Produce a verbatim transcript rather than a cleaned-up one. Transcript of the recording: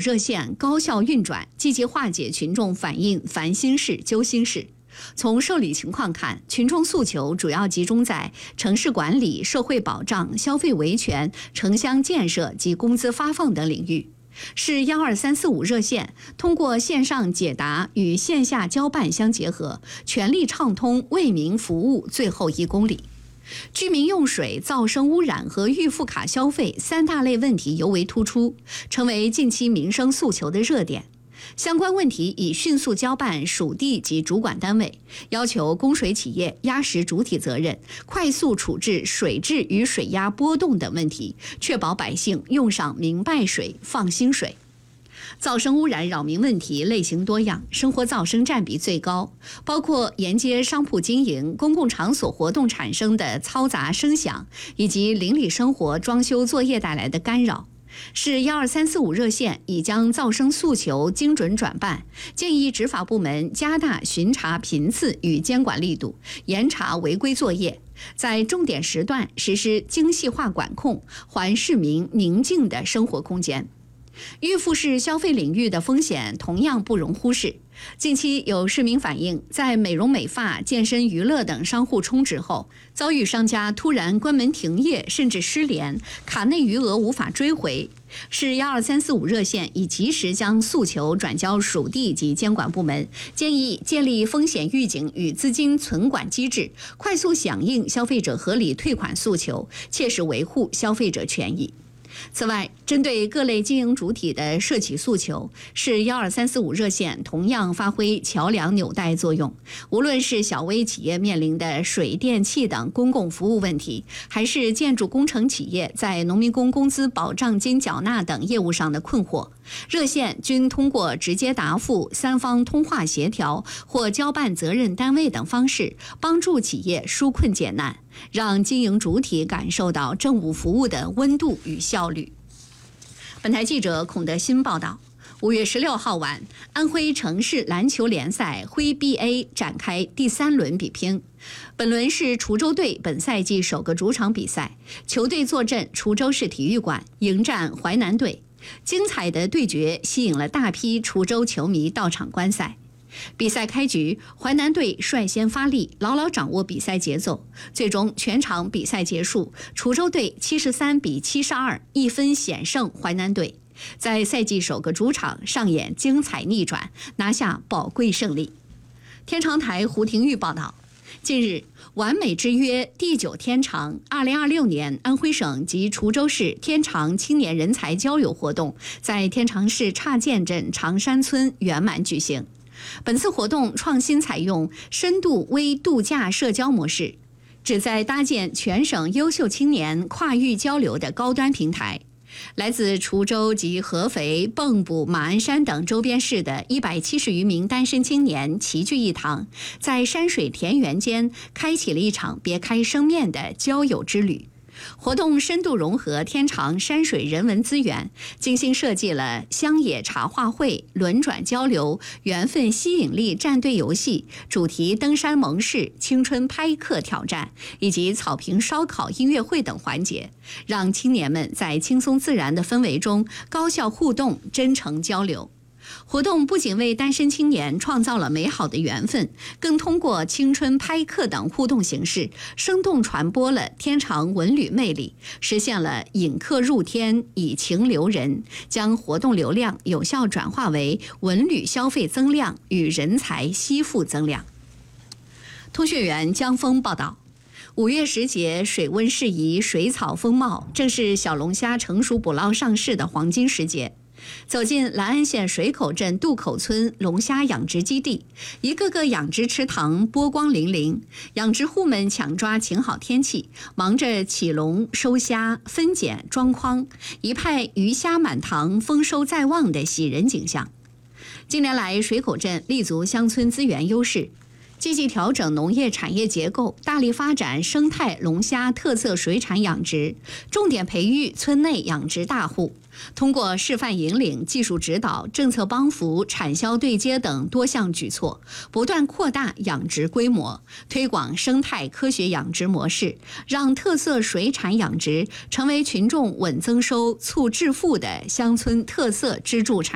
热线高效运转，积极化解群众反映烦心事、揪心事。从受理情况看，群众诉求主要集中在城市管理、社会保障、消费维权、城乡建设及工资发放等领域。市幺二三四五热线通过线上解答与线下交办相结合，全力畅通为民服务最后一公里。居民用水、噪声污染和预付卡消费三大类问题尤为突出，成为近期民生诉求的热点。相关问题已迅速交办属地及主管单位，要求供水企业压实主体责任，快速处置水质与水压波动等问题，确保百姓用上明白水、放心水。噪声污染扰民问题类型多样，生活噪声占比最高，包括沿街商铺经营、公共场所活动产生的嘈杂声响，以及邻里生活装修作业带来的干扰。市幺二三四五热线已将噪声诉求精准转办，建议执法部门加大巡查频次与监管力度，严查违规作业，在重点时段实施精细化管控，还市民宁静的生活空间。预付式消费领域的风险同样不容忽视。近期有市民反映，在美容美发、健身娱乐等商户充值后，遭遇商家突然关门停业，甚至失联，卡内余额无法追回。市幺二三四五热线已及时将诉求转交属地及监管部门，建议建立风险预警与资金存管机制，快速响应消费者合理退款诉求，切实维护消费者权益。此外，针对各类经营主体的涉企诉求，市幺二三四五热线同样发挥桥梁纽带作用。无论是小微企业面临的水电气等公共服务问题，还是建筑工程企业在农民工工资保障金缴纳等业务上的困惑，热线均通过直接答复、三方通话协调或交办责任单位等方式，帮助企业纾困解难，让经营主体感受到政务服务的温度与效率。本台记者孔德新报道，五月十六号晚，安徽城市篮球联赛徽 B A 展开第三轮比拼。本轮是滁州队本赛季首个主场比赛，球队坐镇滁州市体育馆迎战淮南队。精彩的对决吸引了大批滁州球迷到场观赛。比赛开局，淮南队率先发力，牢牢掌握比赛节奏，最终全场比赛结束，滁州队七十三比七十二一分险胜淮南队，在赛季首个主场上演精彩逆转，拿下宝贵胜利。天长台胡廷玉报道，近日，完美之约第九天长二零二六年安徽省及滁州市天长青年人才交流活动在天长市岔涧镇长山村圆满举行。本次活动创新采用深度微度假社交模式，旨在搭建全省优秀青年跨域交流的高端平台。来自滁州及合肥、蚌埠、马鞍山等周边市的一百七十余名单身青年齐聚一堂，在山水田园间开启了一场别开生面的交友之旅。活动深度融合天长山水人文资源，精心设计了乡野茶话会、轮转交流、缘分吸引力战队游戏、主题登山盟誓、青春拍客挑战以及草坪烧烤音乐会等环节，让青年们在轻松自然的氛围中高效互动、真诚交流。活动不仅为单身青年创造了美好的缘分，更通过青春拍客等互动形式，生动传播了天长文旅魅力，实现了引客入天、以情留人，将活动流量有效转化为文旅消费增量与人才吸附增量。通讯员江峰报道，五月时节，水温适宜，水草丰茂，正是小龙虾成熟捕捞上市的黄金时节。走进兰安县水口镇渡口村龙虾养殖基地，一个个养殖池塘波光粼粼，养殖户们抢抓晴好天气，忙着起笼、收虾、分拣、装筐，一派鱼虾满塘、丰收在望的喜人景象。近年来，水口镇立足乡村资源优势，积极调整农业产业结构，大力发展生态龙虾特色水产养殖，重点培育村内养殖大户。通过示范引领、技术指导、政策帮扶、产销对接等多项举措，不断扩大养殖规模，推广生态科学养殖模式，让特色水产养殖成为群众稳增收、促致富的乡村特色支柱产业。